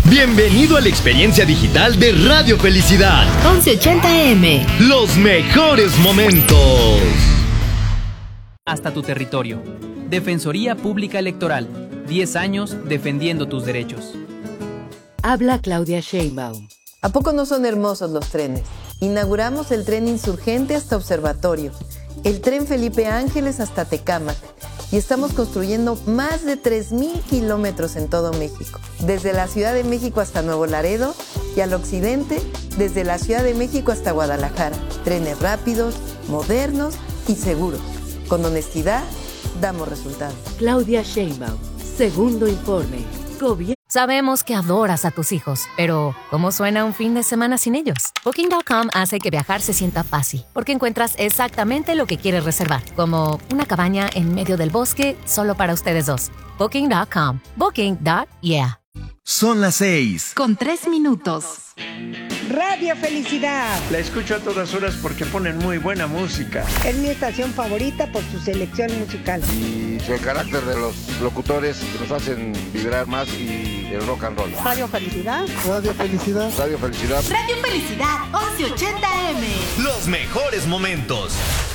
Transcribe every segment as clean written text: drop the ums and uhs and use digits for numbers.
Bienvenido a la experiencia digital de Radio Felicidad. 1180M. Los mejores momentos. Hasta tu territorio. Defensoría Pública Electoral. 10 años defendiendo tus derechos. Habla Claudia Sheinbaum. ¿A poco no son hermosos los trenes? Inauguramos el tren Insurgente hasta Observatorio, el tren Felipe Ángeles hasta Tecámac, y estamos construyendo más de 3,000 kilómetros en todo México, desde la Ciudad de México hasta Nuevo Laredo y al occidente, desde la Ciudad de México hasta Guadalajara. Trenes rápidos, modernos y seguros. Con honestidad, damos resultados. Claudia Sheinbaum. Segundo informe. Sabemos que adoras a tus hijos, pero ¿cómo suena un fin de semana sin ellos? Booking.com hace que viajar se sienta fácil, porque encuentras exactamente lo que quieres reservar, como una cabaña en medio del bosque solo para ustedes dos. Booking.com. Booking.yeah. Son las 6. Con 3 minutos. Radio Felicidad. La escucho a todas horas porque ponen muy buena música. Es mi estación favorita por su selección musical. Y el carácter de los locutores que nos hacen vibrar más y el rock and roll. Radio Felicidad. Radio Felicidad. Radio Felicidad. Radio Felicidad 1180M. Los mejores momentos.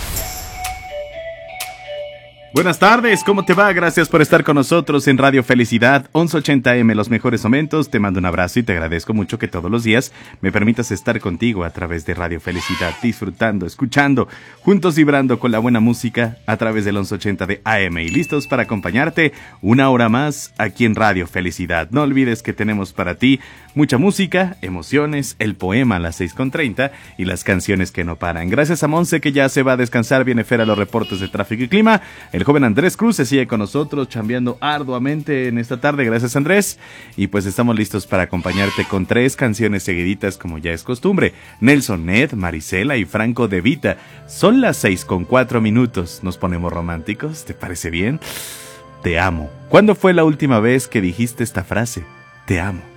Buenas tardes, ¿cómo te va? Gracias por estar con nosotros en Radio Felicidad 1180M, los mejores momentos. Te mando un abrazo y te agradezco mucho que todos los días me permitas estar contigo a través de Radio Felicidad, disfrutando, escuchando, juntos vibrando con la buena música a través del 1180 de AM y listos para acompañarte una hora más aquí en Radio Felicidad. No olvides que tenemos para ti mucha música, emociones, el poema a las 6:30 y las canciones que no paran. Gracias a Monse que ya se va a descansar, viene Fer a los reportes de tráfico y clima. El joven Andrés Cruz se sigue con nosotros, chambeando arduamente en esta tarde. Gracias, Andrés. Y pues estamos listos para acompañarte con 3 canciones seguiditas, como ya es costumbre. Nelson Ned, Marisela y Franco De Vita. Son las 6:04. ¿Nos ponemos románticos? ¿Te parece bien? Te amo. ¿Cuándo fue la última vez que dijiste esta frase? Te amo.